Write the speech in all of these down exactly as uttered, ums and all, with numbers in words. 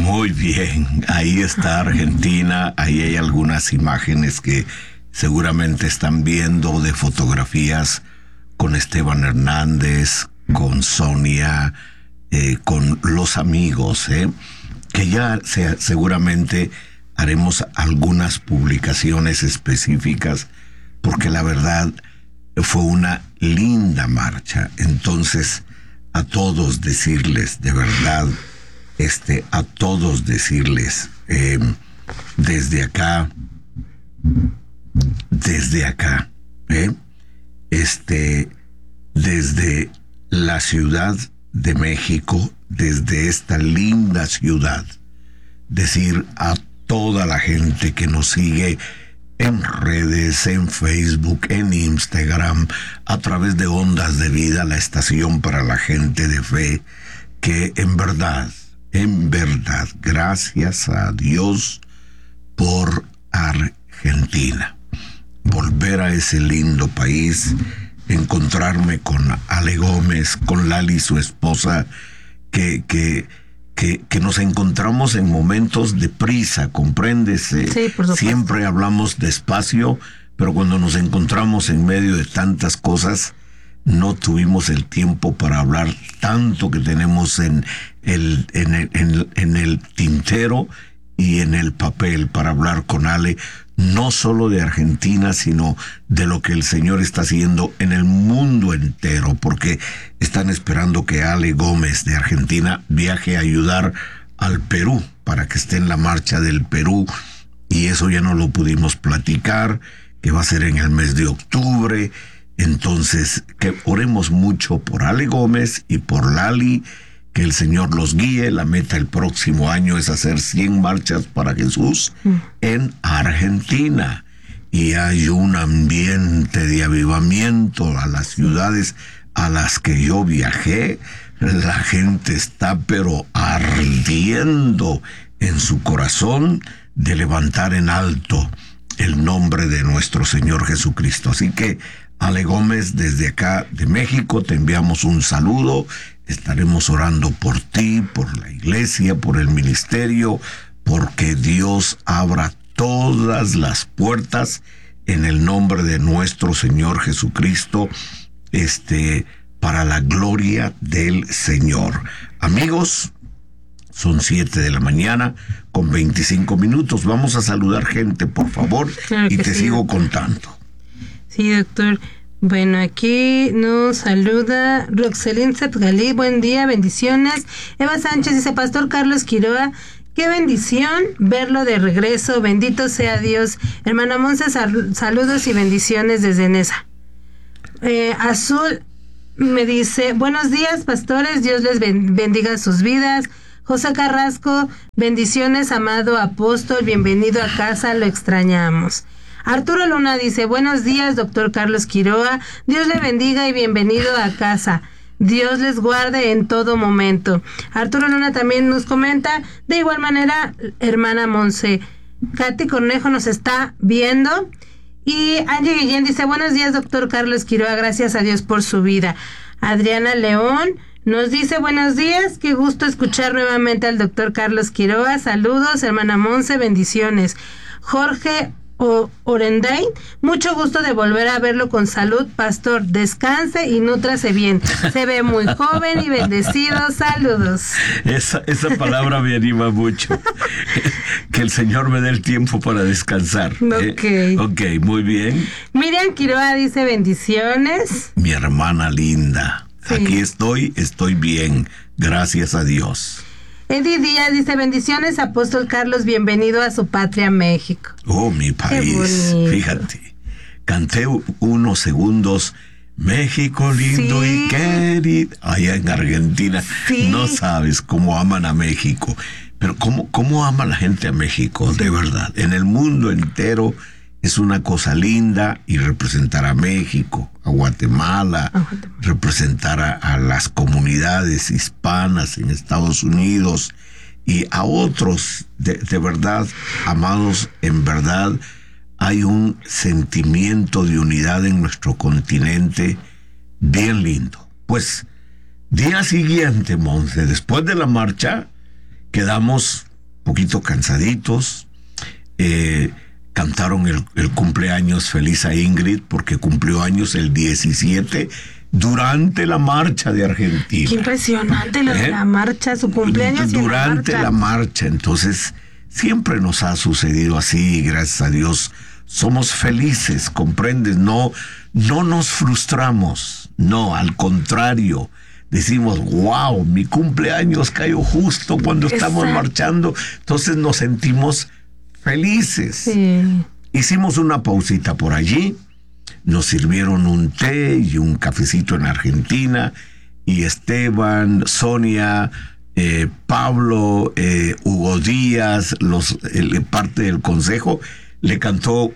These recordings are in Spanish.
Muy bien, ahí está Argentina, ahí hay algunas imágenes que seguramente están viendo de fotografías con Esteban Hernández, con Sonia, eh, con los amigos, eh, que ya se, seguramente haremos algunas publicaciones específicas, porque la verdad fue una linda marcha. Entonces, a todos decirles, de verdad, este, a todos decirles, eh, desde acá, desde acá, eh, este, desde la Ciudad de México, desde esta linda ciudad, decir a toda la gente que nos sigue en redes, en Facebook, en Instagram, a través de Ondas de Vida, la estación para la gente de fe, que en verdad, en verdad, gracias a Dios por Argentina. Volver a ese lindo país, encontrarme con Ale Gómez, con Lali, su esposa, que, que, que, que nos encontramos en momentos de prisa, ¿comprendes? Sí, por supuesto. Siempre hablamos despacio, pero cuando nos encontramos en medio de tantas cosas, no tuvimos el tiempo para hablar tanto que tenemos en el, en el, en, en el tintero y en el papel para hablar con Ale, no solo de Argentina, sino de lo que el Señor está haciendo en el mundo entero, porque están esperando que Ale Gómez de Argentina viaje a ayudar al Perú, para que esté en la marcha del Perú, y eso ya no lo pudimos platicar, que va a ser en el mes de octubre. Entonces, que oremos mucho por Ale Gómez y por Lali, que el Señor los guíe. La meta el próximo año es hacer cien marchas para Jesús mm. en Argentina. Y hay un ambiente de avivamiento a las ciudades a las que yo viajé. La gente está pero ardiendo en su corazón de levantar en alto el nombre de nuestro Señor Jesucristo. Así que, Ale Gómez, desde acá de México, te enviamos un saludo. Estaremos orando por ti, por la iglesia, por el ministerio, porque Dios abra todas las puertas en el nombre de nuestro Señor Jesucristo, este, para la gloria del Señor. Amigos, son siete de la mañana con veinticinco minutos. Vamos a saludar gente, por favor, claro, y te sí, sigo doctor. contando. Sí, doctor. Bueno, aquí nos saluda Roxelín Zetgalí, buen día, bendiciones. Eva Sánchez dice, Pastor Carlos Quiroa, qué bendición verlo de regreso, bendito sea Dios. Hermana Monse, sal- saludos y bendiciones desde Nesa. Eh, Azul me dice, buenos días, pastores, Dios les ben- bendiga sus vidas. José Carrasco, bendiciones, amado apóstol, bienvenido a casa, lo extrañamos. Arturo Luna dice, buenos días, doctor Carlos Quiroa, Dios le bendiga y bienvenido a casa. Dios les guarde en todo momento. Arturo Luna también nos comenta, de igual manera, hermana Monse, Katy Cornejo nos está viendo. Y Angie Guillén dice, buenos días, doctor Carlos Quiroa, gracias a Dios por su vida. Adriana León nos dice, buenos días, qué gusto escuchar nuevamente al doctor Carlos Quiroa. Saludos, hermana Monse, bendiciones. Jorge O- Orendain, mucho gusto de volver a verlo con salud, pastor. Descanse y nútrase bien. Se ve muy joven y bendecido. Saludos. Esa, esa palabra me anima mucho. Que el Señor me dé el tiempo para descansar. Ok. ¿eh? Ok, muy bien. Miriam Quiroa dice bendiciones. Mi hermana linda. Sí. Aquí estoy, estoy bien. Gracias a Dios. Eddie Díaz dice, bendiciones, apóstol Carlos, bienvenido a su patria, México. Oh, mi país, fíjate, canté unos segundos, México lindo sí. y querido, allá en Argentina, sí. No sabes cómo aman a México, pero cómo, cómo ama la gente a México, sí. de verdad, en el mundo entero es una cosa linda, y representar a México, a Guatemala, a Guatemala. representar a, a las comunidades hispanas en Estados Unidos y a otros, de, de verdad, amados, en verdad, hay un sentimiento de unidad en nuestro continente bien lindo. Pues, día siguiente, Monse, después de la marcha, quedamos poquito cansaditos. Eh, cantaron el, el cumpleaños feliz a Ingrid porque cumplió años el diecisiete durante la marcha de Argentina. Qué impresionante lo de ¿Eh? la marcha, su cumpleaños. Durante y la, la marcha. Entonces, siempre nos ha sucedido así, gracias a Dios. Somos felices, ¿comprendes? No, no nos frustramos, no, al contrario. Decimos, wow, mi cumpleaños cayó justo cuando estamos Exacto. marchando. Entonces nos sentimos felices. Sí. Hicimos una pausita por allí. Nos sirvieron un té y un cafecito en Argentina. Y Esteban, Sonia, eh, Pablo, eh, Hugo Díaz, los, el, parte del consejo, le cantó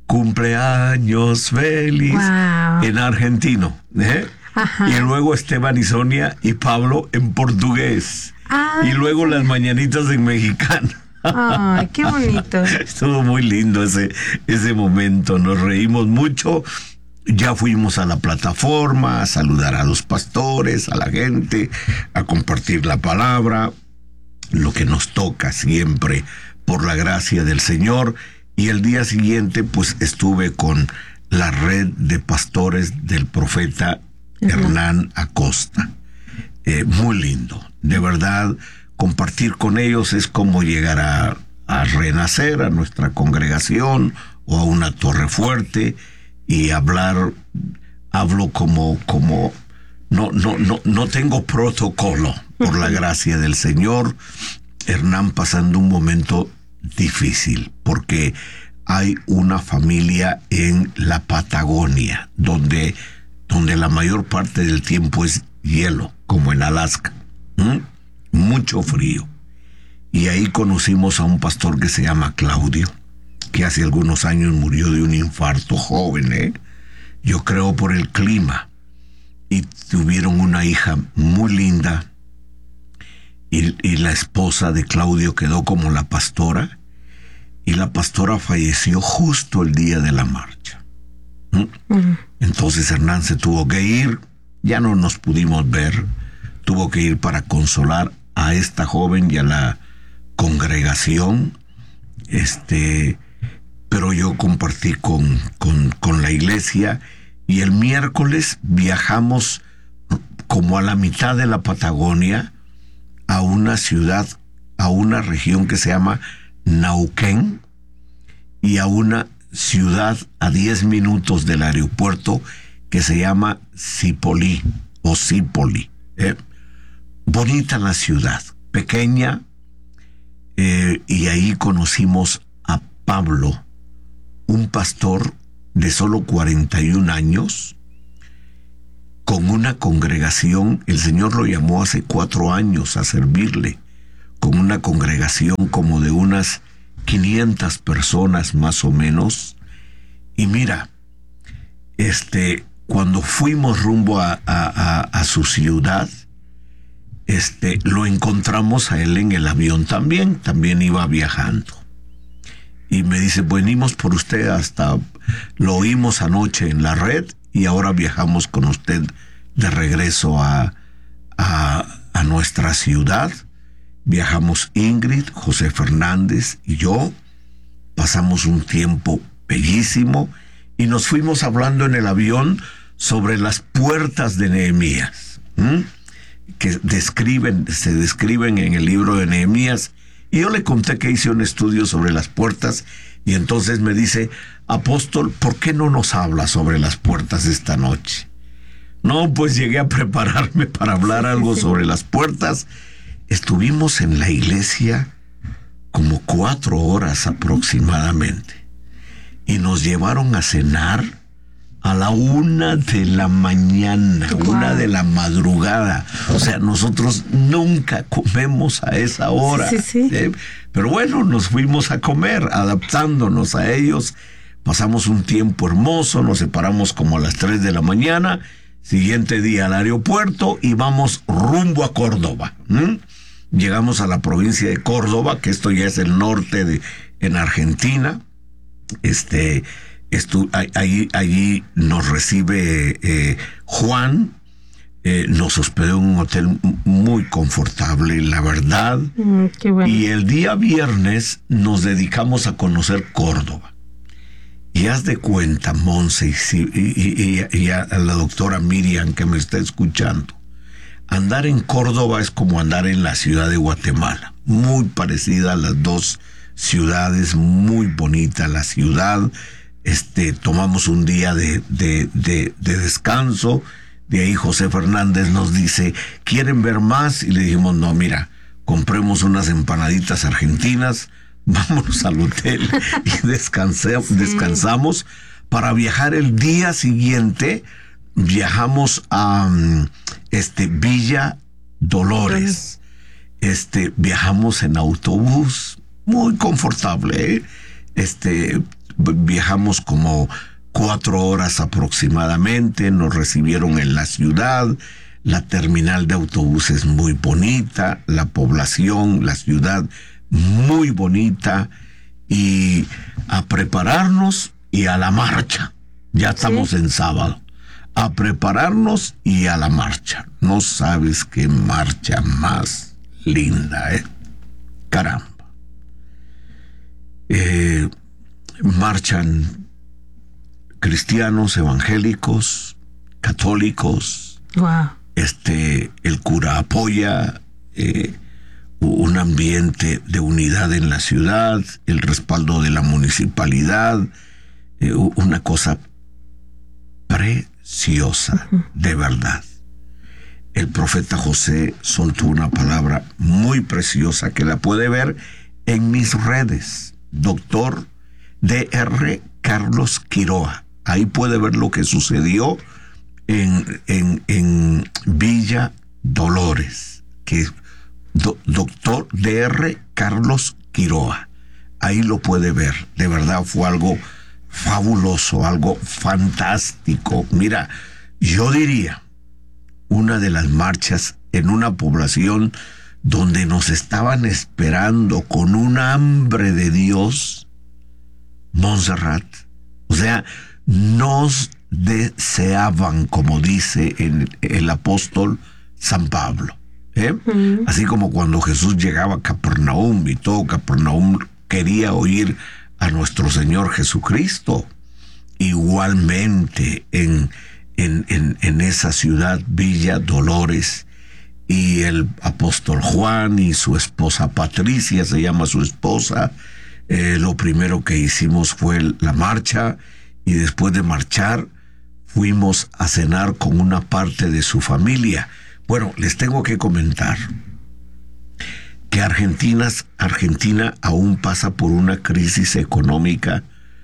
cumpleaños feliz Wow. en argentino. ¿eh? Ajá. Y luego Esteban y Sonia y Pablo en portugués. Ah, y luego las mañanitas en mexicano. Ay, qué bonito. Estuvo muy lindo ese, ese momento. Nos reímos mucho. Ya fuimos a la plataforma a saludar a los pastores, a la gente, a compartir la palabra, lo que nos toca siempre por la gracia del Señor. Y el día siguiente, pues estuve con la red de pastores del profeta uh-huh. Hernán Acosta. Eh, muy lindo, de verdad. Compartir con ellos es como llegar a, a renacer a nuestra congregación o a una torre fuerte y hablar, hablo como, como, no, no, no, no tengo protocolo por la gracia del Señor. Hernán pasando un momento difícil porque hay una familia en la Patagonia donde, donde la mayor parte del tiempo es hielo, como en Alaska. ¿Mm? Mucho frío. Y ahí conocimos a un pastor que se llama Claudio, que hace algunos años murió de un infarto joven, ¿eh? Yo creo por el clima. Y tuvieron una hija muy linda. Y, y la esposa de Claudio quedó como la pastora. Y la pastora falleció justo el día de la marcha. ¿Mm? Uh-huh. Entonces Hernán se tuvo que ir. Ya no nos pudimos ver. Tuvo que ir para consolar a esta joven y a la congregación, este, pero yo compartí con, con, con la iglesia y el miércoles viajamos como a la mitad de la Patagonia a una ciudad, a una región que se llama Nauquén y a una ciudad a diez minutos del aeropuerto que se llama Cipolí o Cipoli. ¿eh? Bonita la ciudad, pequeña, eh, y ahí conocimos a Pablo, un pastor de solo cuarenta y un años, con una congregación. El Señor lo llamó hace cuatro años a servirle, con una congregación como de unas quinientas personas más o menos. Y mira, este, cuando fuimos rumbo a, a, a, a su ciudad, Este, lo encontramos a él en el avión también, también iba viajando. Y me dice, venimos por usted hasta, lo oímos anoche en la red y ahora viajamos con usted de regreso a, a, a nuestra ciudad. Viajamos Ingrid, José Fernández y yo, pasamos un tiempo bellísimo y nos fuimos hablando en el avión sobre las puertas de Nehemías. ¿Mm? que describen, se describen en el libro de Nehemías, y yo le conté que hice un estudio sobre las puertas, y entonces me dice, apóstol, ¿por qué no nos habla sobre las puertas esta noche? No, pues llegué a prepararme para hablar algo sobre las puertas. Estuvimos en la iglesia como cuatro horas aproximadamente, y nos llevaron a cenar a la una de la mañana, wow. una de la madrugada. O sea, nosotros nunca comemos a esa hora. Sí, sí, sí. ¿eh? Pero bueno, nos fuimos a comer, adaptándonos a ellos. Pasamos un tiempo hermoso, nos separamos como a las tres de la mañana. Siguiente día al aeropuerto y vamos rumbo a Córdoba. ¿Mm? Llegamos a la provincia de Córdoba, que esto ya es el norte de, en Argentina. Este... Estu- allí, allí nos recibe eh, Juan, Eh, nos hospedó en un hotel muy confortable, la verdad. Mm, qué bueno. Y el día viernes nos dedicamos a conocer Córdoba. Y haz de cuenta, Monse, y, y, y, y a la doctora Miriam que me está escuchando, andar en Córdoba es como andar en la ciudad de Guatemala. Muy parecida a las dos ciudades, muy bonita la ciudad. Este, tomamos un día de, de, de, de descanso. De ahí José Fernández nos dice, ¿quieren ver más? Y le dijimos, no, mira, compremos unas empanaditas argentinas, vámonos al hotel y descanse, sí. descansamos para viajar el día siguiente. Viajamos a este, Villa Dolores. Este, viajamos en autobús, muy confortable, ¿eh? Este, viajamos como cuatro horas aproximadamente, nos recibieron en la ciudad, la terminal de autobuses muy bonita, la población, la ciudad muy bonita, y a prepararnos y a la marcha. Ya estamos ¿Sí? en sábado. A prepararnos y a la marcha. No sabes qué marcha más linda, ¿eh? Caramba. Eh, marchan cristianos, evangélicos, católicos. Wow. Este, el cura apoya eh, un ambiente de unidad en la ciudad, el respaldo de la municipalidad, eh, una cosa preciosa, uh-huh. de verdad. El profeta José soltó una palabra muy preciosa que la puede ver en mis redes, doctor D R Carlos Quiroa. Ahí puede ver lo que sucedió en, en, en Villa Dolores, que do, doctor D R Carlos Quiroa. Ahí lo puede ver. De verdad fue algo fabuloso, algo fantástico. Mira, yo diría, una de las marchas en una población donde nos estaban esperando con un hambre de Dios, Montserrat. O sea, nos deseaban, como dice el, el apóstol San Pablo. ¿eh? Mm. Así como cuando Jesús llegaba a Capernaum y todo Capernaum quería oír a nuestro Señor Jesucristo. Igualmente en, en, en, en esa ciudad, Villa Dolores, y el apóstol Juan y su esposa Patricia, se llama su esposa, eh, lo primero que hicimos fue la marcha, y después de marchar fuimos a cenar con una parte de su familia. Bueno, les tengo que comentar que Argentina, Argentina aún pasa por una crisis económica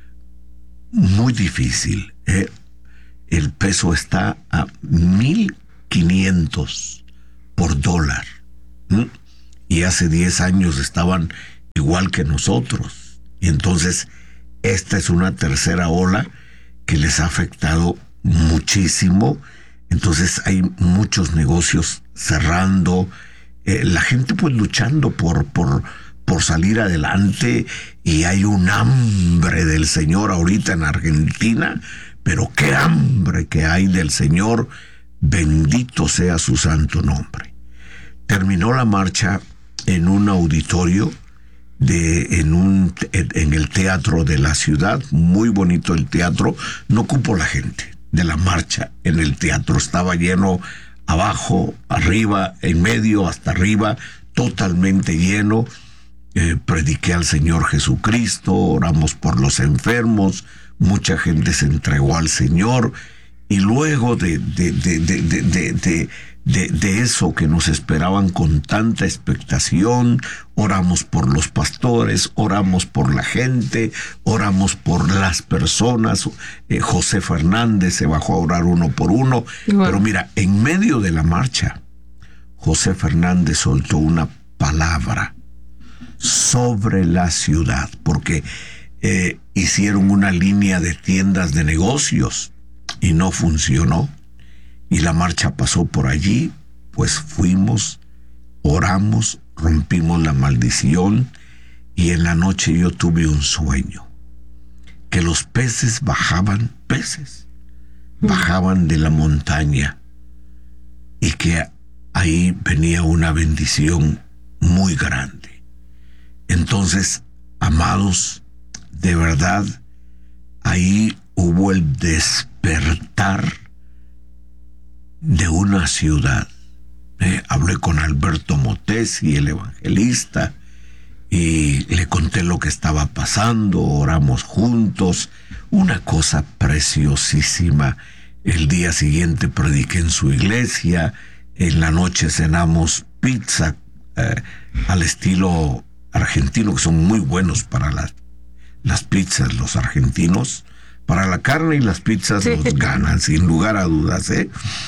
muy difícil. ¿eh? El peso está a mil quinientos por dólar. ¿eh? Y hace diez años estaban igual que nosotros. Y entonces esta es una tercera ola que les ha afectado muchísimo. Entonces hay muchos negocios cerrando, eh, la gente pues luchando por, por, por salir adelante, y hay un hambre del Señor ahorita en Argentina, pero qué hambre que hay del Señor, bendito sea su santo nombre. Terminó la marcha en un auditorio de en un en el teatro de la ciudad, muy bonito el teatro, no cupo la gente de la marcha en el teatro, estaba lleno abajo, arriba, en medio, hasta arriba, totalmente lleno. Eh, prediqué al Señor Jesucristo, oramos por los enfermos, mucha gente se entregó al Señor, y luego de de de de de, de, de De, de eso que nos esperaban con tanta expectación, oramos por los pastores, oramos por la gente, oramos por las personas. eh, José Fernández se bajó a orar uno por uno. Igual. Pero mira, en medio de la marcha, José Fernández soltó una palabra sobre la ciudad, porque eh, hicieron una línea de tiendas de negocios y no funcionó. Y la marcha pasó por allí, pues fuimos, oramos, rompimos la maldición, y en la noche yo tuve un sueño, que los peces bajaban, peces, bajaban de la montaña y que ahí venía una bendición muy grande. Entonces, amados, de verdad, ahí hubo el despertar de una ciudad. Eh, hablé con Alberto Motesi, el evangelista, y le conté lo que estaba pasando, oramos juntos, una cosa preciosísima. El día siguiente prediqué en su iglesia, en la noche cenamos pizza eh, al estilo argentino, que son muy buenos para las, las pizzas, los argentinos. Para la carne y las pizzas sí. Los ganan, sin lugar a dudas, ¿eh?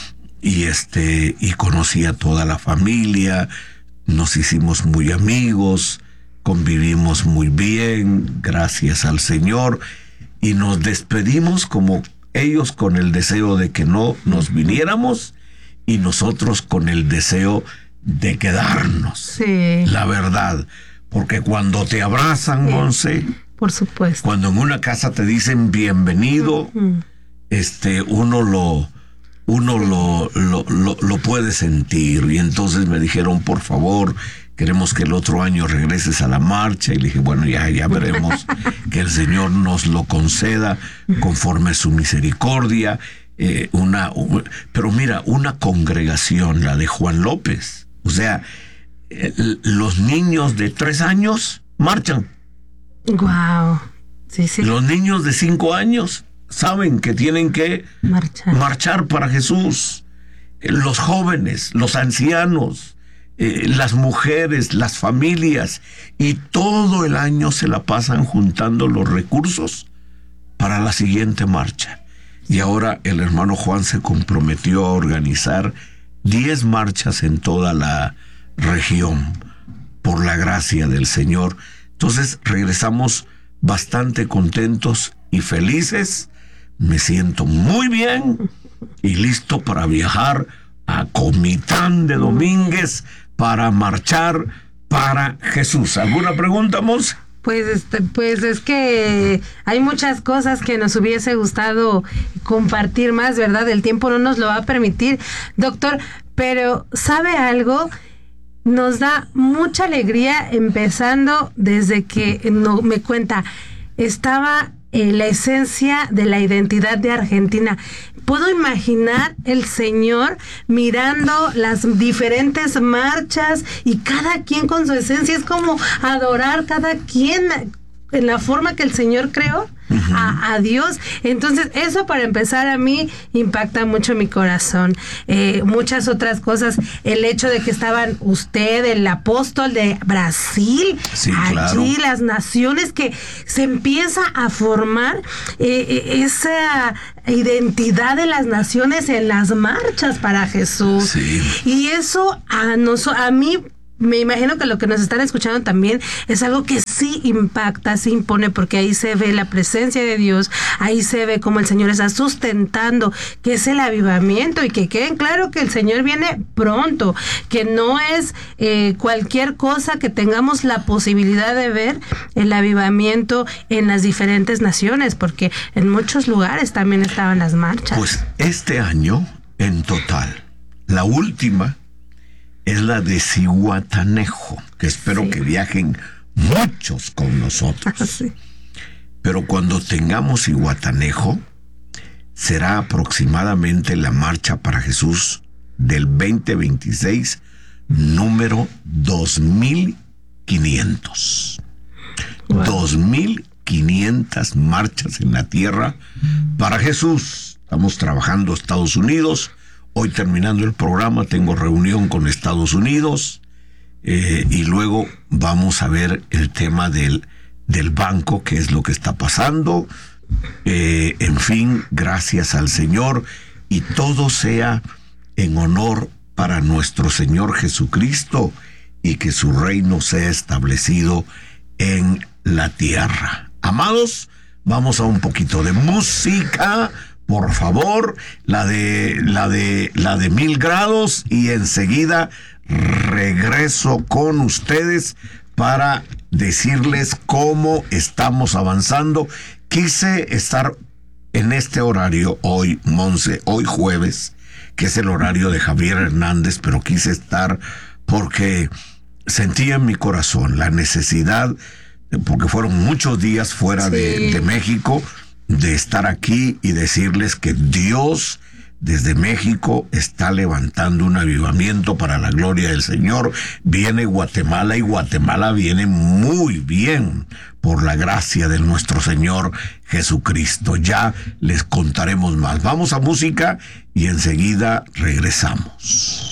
Y este, y conocí a toda la familia, nos hicimos muy amigos, convivimos muy bien, gracias al Señor, y nos despedimos como ellos con el deseo de que no nos viniéramos y nosotros con el deseo de quedarnos. Sí. La verdad, porque cuando te abrazan, sí. Monse, por supuesto, cuando en una casa te dicen bienvenido, uh-huh. este, uno lo uno sí. lo, lo, lo, lo puede sentir. Y entonces me dijeron, por favor, queremos que el otro año regreses a la marcha. Y le dije, bueno, ya, ya veremos que el Señor nos lo conceda conforme a su misericordia. Eh, una, un, pero mira, una congregación, la de Juan López. O sea, eh, los niños de tres años marchan. Wow. Sí, sí. Los niños de cinco años saben que tienen que marchar, marchar para Jesús. Eh, los jóvenes, los ancianos, eh, las mujeres, las familias, y todo el año se la pasan juntando los recursos para la siguiente marcha. Y ahora el hermano Juan se comprometió a organizar diez marchas en toda la región, por la gracia del Señor. Entonces regresamos bastante contentos y felices. Me siento muy bien y listo para viajar a Comitán de Domínguez para marchar para Jesús. ¿Alguna pregunta, Monse? Pues, este, pues es que hay muchas cosas que nos hubiese gustado compartir más, ¿verdad? El tiempo no nos lo va a permitir, doctor, pero ¿sabe algo? Nos da mucha alegría empezando desde que no, me cuenta, estaba en la esencia de la identidad de Argentina. Puedo imaginar el Señor mirando las diferentes marchas y cada quien con su esencia. Es como adorar cada quien en la forma que el Señor creó uh-huh. a, a Dios. Entonces, eso para empezar a mí impacta mucho mi corazón. Eh, muchas otras cosas, el hecho de que estaban usted, el apóstol de Brasil, sí, allí, claro. Las naciones, que se empieza a formar eh, esa identidad de las naciones en las marchas para Jesús. Sí. Y eso a, nos, a mí me imagino que lo que nos están escuchando también es algo que sí impacta, sí impone, porque ahí se ve la presencia de Dios, ahí se ve cómo el Señor está sustentando, que es el avivamiento, y que queden claro que el Señor viene pronto, que no es eh, cualquier cosa que tengamos la posibilidad de ver el avivamiento en las diferentes naciones, porque en muchos lugares también estaban las marchas. Pues este año, en total, la última es la de Zihuatanejo, que espero sí. que viajen muchos con nosotros. Ah, sí. Pero cuando tengamos Zihuatanejo, será aproximadamente la marcha para Jesús del veinte veintiséis, número dos mil quinientos. Wow. dos mil quinientas marchas en la tierra para Jesús. Estamos trabajando Estados Unidos. Hoy, terminando el programa, tengo reunión con Estados Unidos eh, y luego vamos a ver el tema del, del banco, qué es lo que está pasando. Eh, en fin, gracias al Señor, y todo sea en honor para nuestro Señor Jesucristo, y que su reino sea establecido en la tierra. Amados, vamos a un poquito de música. Por favor, la de la de la de Mil Grados, y enseguida regreso con ustedes para decirles cómo estamos avanzando. Quise estar en este horario hoy, Monse, hoy jueves. que es el horario de Javier Hernández, pero quise estar porque sentía en mi corazón la necesidad, porque fueron muchos días fuera sí. de, de México, de estar aquí y decirles que Dios desde México está levantando un avivamiento para la gloria del Señor. Viene Guatemala y Guatemala viene muy bien por la gracia de nuestro Señor Jesucristo. Ya les contaremos más. Vamos a música y enseguida regresamos.